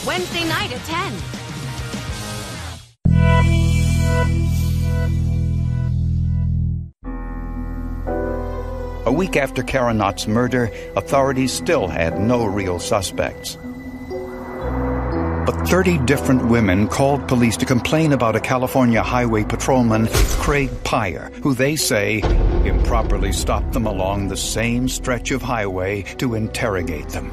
Wednesday night at 10. A week after Kara Knott's murder, authorities still had no real suspects. But 30 different women called police to complain about a California highway patrolman, Craig Pyer, who they say improperly stopped them along the same stretch of highway to interrogate them.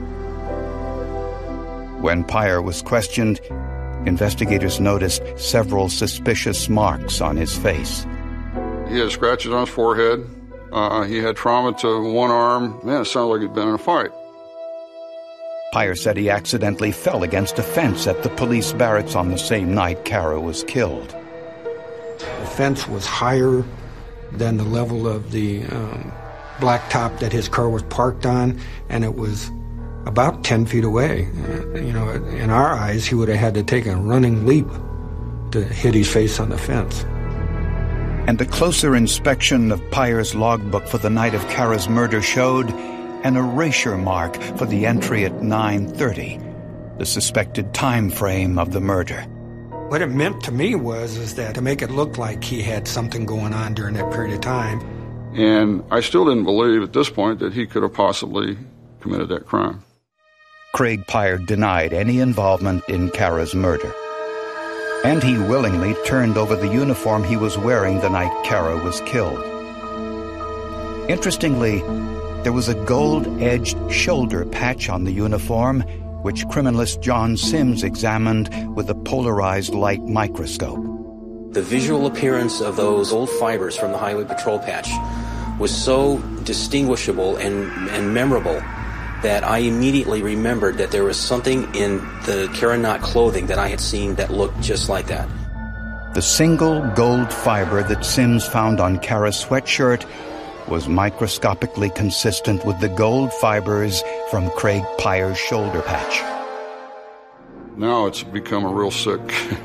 When Pyer was questioned, investigators noticed several suspicious marks on his face. He had scratches on his forehead. He had trauma to one arm. Man, it sounded like he'd been in a fight. Pyer said he accidentally fell against a fence at the police barracks on the same night Kara was killed. The fence was higher than the level of the blacktop that his car was parked on, and it was about 10 feet away. In our eyes, he would have had to take a running leap to hit his face on the fence. And a closer inspection of Pyer's logbook for the night of Kara's murder showed an erasure mark for the entry at 9:30, the suspected time frame of the murder. What it meant to me was that to make it look like he had something going on during that period of time. And I still didn't believe at this point that he could have possibly committed that crime. Craig Pyer denied any involvement in Kara's murder. And he willingly turned over the uniform he was wearing the night Kara was killed. Interestingly, there was a gold-edged shoulder patch on the uniform, which criminalist John Sims examined with a polarized light microscope. The visual appearance of those old fibers from the highway patrol patch was so distinguishable and memorable that I immediately remembered that there was something in the Kara Knott clothing that I had seen that looked just like that. The single gold fiber that Sims found on Kara's sweatshirt was microscopically consistent with the gold fibers from Craig Pyer's shoulder patch. Now it's become a real sick,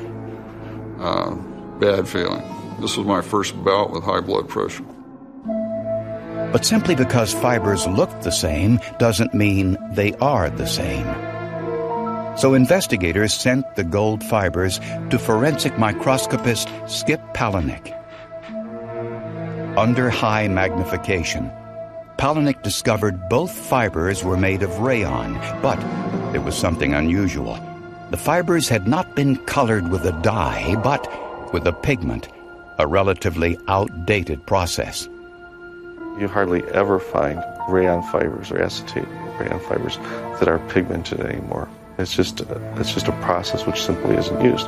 bad feeling. This was my first bout with high blood pressure. But simply because fibers look the same doesn't mean they are the same. So investigators sent the gold fibers to forensic microscopist Skip Palahniuk. Under high magnification, Palahniuk discovered both fibers were made of rayon, but there was something unusual. The fibers had not been colored with a dye, but with a pigment, a relatively outdated process. You hardly ever find rayon fibers or acetate rayon fibers that are pigmented anymore. It's just a process which simply isn't used.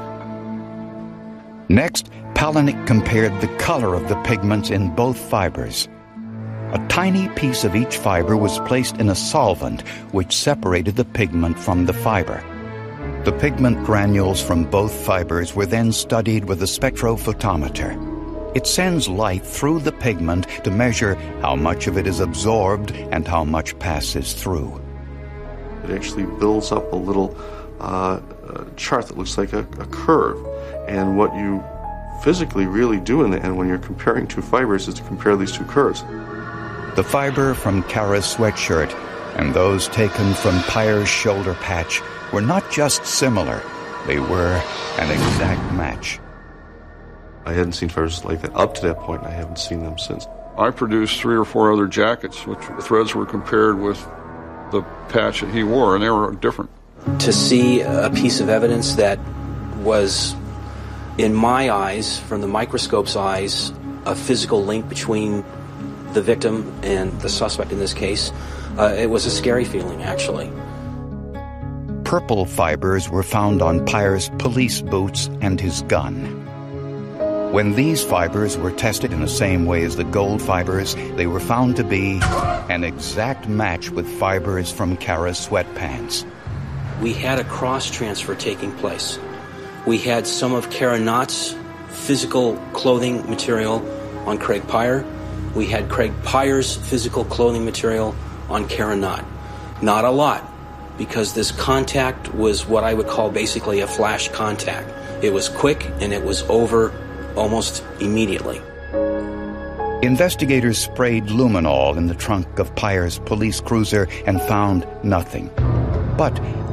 Next, Palahniuk compared the color of the pigments in both fibers. A tiny piece of each fiber was placed in a solvent which separated the pigment from the fiber. The pigment granules from both fibers were then studied with a spectrophotometer. It sends light through the pigment to measure how much of it is absorbed and how much passes through. It actually builds up a little chart that looks like a curve. And what you physically really do in the end when you're comparing two fibers is to compare these two curves. The fiber from Kara's sweatshirt and those taken from Pyer's shoulder patch were not just similar, they were an exact match. I hadn't seen fibers like that up to that point, and I haven't seen them since. I produced 3 or 4 other jackets, which the threads were compared with the patch that he wore, and they were different. To see a piece of evidence that was, in my eyes, from the microscope's eyes, a physical link between the victim and the suspect in this case, it was a scary feeling, actually. Purple fibers were found on Pyer's police boots and his gun. When these fibers were tested in the same way as the gold fibers, they were found to be an exact match with fibers from Kara's sweatpants. We had a cross-transfer taking place. We had some of Kara Knott's physical clothing material on Craig Pyer. We had Craig Pyer's physical clothing material on Kara Knott. Not a lot, because this contact was what I would call basically a flash contact. It was quick and it was over almost immediately. Investigators sprayed luminol in the trunk of Pyer's police cruiser and found nothing. But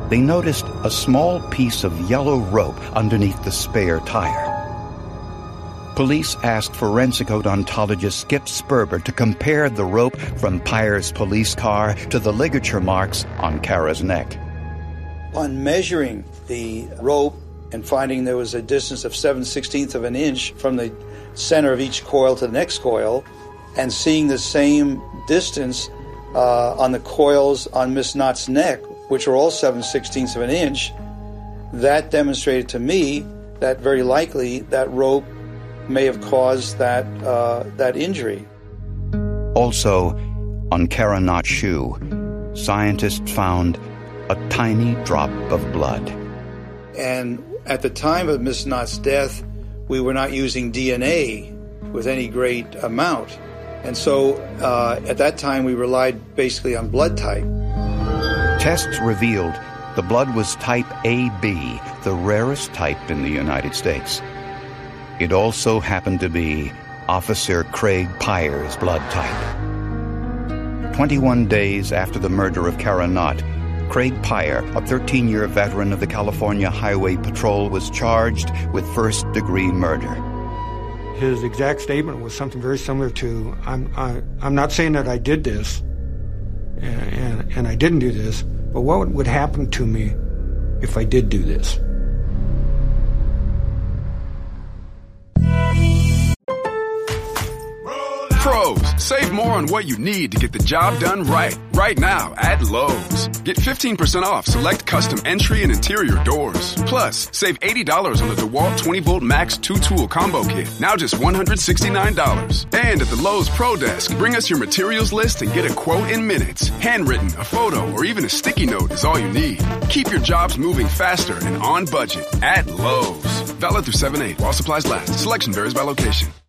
they noticed a small piece of yellow rope underneath the spare tire. Police asked forensic odontologist Skip Sperber to compare the rope from Pyre's police car to the ligature marks on Kara's neck. On measuring the rope and finding there was a distance of 7/16 of an inch from the center of each coil to the next coil, and seeing the same distance on the coils on Miss Knott's neck, which are all 7/16 of an inch, that demonstrated to me that very likely that rope may have caused that injury. Also, on Kara Knott's shoe, scientists found a tiny drop of blood. And at the time of Miss Knott's death, we were not using DNA with any great amount. And so at that time, we relied basically on blood type. Tests revealed the blood was type AB, the rarest type in the United States. It also happened to be Officer Craig Pyre's blood type. 21 days after the murder of Kara Knott, Craig Pyre, a 13-year veteran of the California Highway Patrol, was charged with first-degree murder. His exact statement was something very similar to, I'm not saying that I did this, and I didn't do this, but what would happen to me if I did do this? Pros, save more on what you need to get the job done right. Right now at Lowe's. Get 15% off select custom entry and interior doors. Plus, save $80 on the DeWalt 20-volt Max 2-tool combo kit. Now just $169. And at the Lowe's Pro Desk, bring us your materials list and get a quote in minutes. Handwritten, a photo, or even a sticky note is all you need. Keep your jobs moving faster and on budget at Lowe's. Valid through 7/8 while supplies last. Selection varies by location.